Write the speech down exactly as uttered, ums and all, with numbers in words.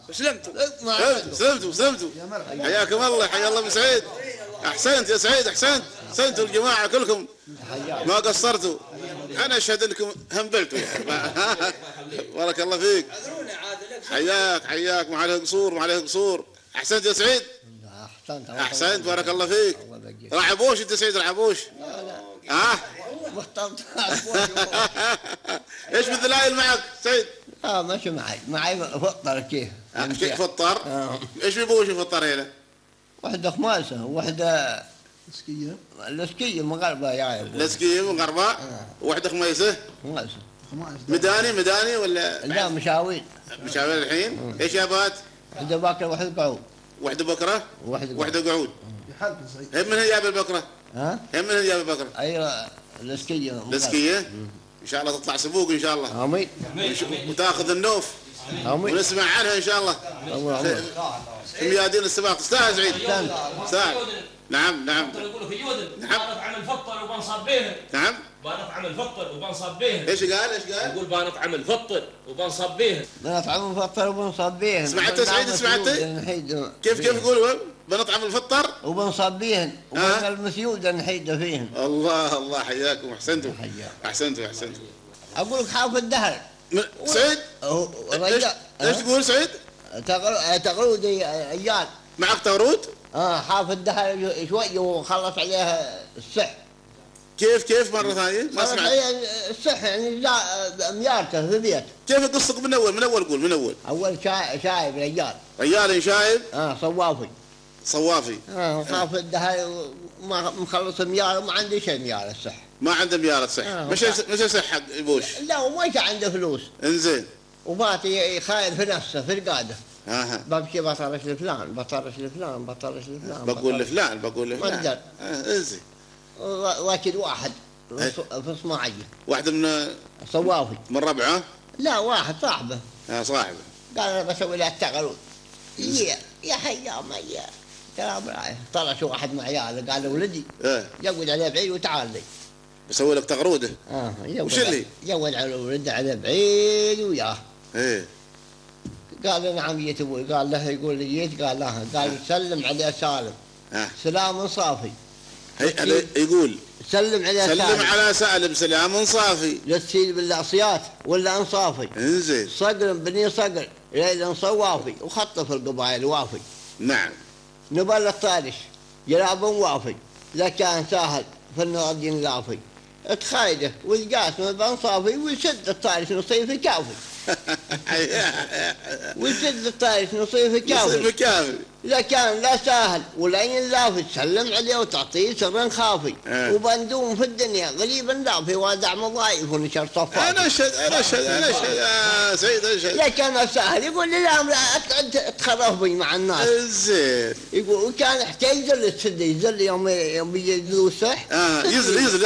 سلمتوا سلمتوا سلمتوا حياكم الله، حيا الله ابو سعيد. احسنت يا سعيد، احسنت احسنتوا الجماعه كلكم ما قصرتوا. انا اشهد انكم همبلتوا بارك الله فيك. حياك حياك، ما عليه قصور ما عليه قصور. احسنت يا سعيد، احسنت احسنت بارك الله فيك. رعبوش انت سعيد، رعبوش؟ ها؟ مختلط. ايش بالذلايل معك سعيد؟ اه ماشي معي، معي فطر كيف؟ كيف فطر؟ آه. ايش بيبوش يفطر هنا؟ وحده خماسه وحده مسكيه لسكيه مغربه يا عيال. لسكيه مغربه آه. وحده خميسه. خماسه مداني مداني ولا؟ لا مشاوير. مشاوير الحين. ايش يابات؟ وحده باكر وحده قعود. وحده بكره وحده وحده قعود. يحلف سعيد. هم من هي جاب البكره؟ ها؟ هم من هي جاب البكره؟ ايوه لسكيه. لسكيه؟ ان شاء الله تطلع سبوق ان شاء الله. امين. وتاخذ النوف امين. ونسمع عنها ان شاء الله. امين. في ميادين السباق. تستاهل سعيد. تستاهل. نعم نعم. يقولوا في يودن. نعم. بنطعم الفطر وبنصب بيهن. نعم. بنطعم الفطر وبنصب بيهن. ايش قال ايش قال؟ يقول بنطعم الفطر وبنصب بيهن. بنطعم الفطر وبنصب بيهن. سمعت سعيد سمعت؟ كيف كيف يقول؟ بنطعم الفطر وبنصب بيهن وبنقل المسيود نحيد فيهن. الله الله حياكم، احسنتم احسنتم احسنتم. اقول لك حافظ الدهر. سعيد ايش ايش تقول سعيد؟ تغرود ايال. معك تغرود؟ اه حافظ الدهر شوي وخلص عليها السح. كيف كيف مرة ثانية؟ ما خلص سمعت. عليها السح يعني ميارته في بيت. كيف قصك من اول من اول قول من اول. اول شايب شايب رجال. رجال شايب؟ اه صوافي. صوافي. اه حافظ الدهر ما مخلص ميار وما عنده شيء ميار الصح. ما عنده ميارة صح. آه مش مش صح حق يبوش. لا وما عنده فلوس. انزين. وباتي خايل في نفسه في القاده. اها. بمشي بطرش لفلان بطرش لفلان بطرش لفلان. بقول لفلان بقول لفلان. ما اقدر. اه انزين. واكد واحد ايه؟ في صناعيه. واحدة من صوافي. من ربعه؟ لا واحد صاحبه. اه صاحبه. قال انا بسوي له التغرود. يا يا حيا ميا كلام رايه. طلع شو واحد مع عياله قال له ولدي ايه يقعد عليه بعيد وتعال لي. بسوي لك تغروده. اه وش اللي؟ يقعد على ولده عليه بعيد وياه. ايه قال له نعم جيت ابوي. قال له يقول لي جيت. قال له قال سلم عليه سالم. اه سلام صافي. هي يقول سلم عليه سلم سالم. على سالم سلام صافي. لا تسيل بالعصيات ولا انصافي. انزين. صقر بني صقر ليلا صوافي وخطف القبائل وافي. نعم. نبال الطارش جلاب وافي. لا كان سهل في الناضين لافي. تخايده والقاسم بن صافي ويشد الطارش نصيف كافي. ويشد الطارش نصيف كافي. نصيف كافي. لا كان لا سهل ولا ينلافي تسلم عليه وتعطيه سر خافي. أه. وبندوم في الدنيا غريبا لافي وادع مضايف ونشر صفافي. انا اشهد انا اشهد انا اشهد يا سيد اشهد. لا كان سهل يقول لي لا لا تخرف بي مع الناس. زين. يقول وكان يحتاج يزل السد يزل يوم يوم يجي الصح. اه يزل يزل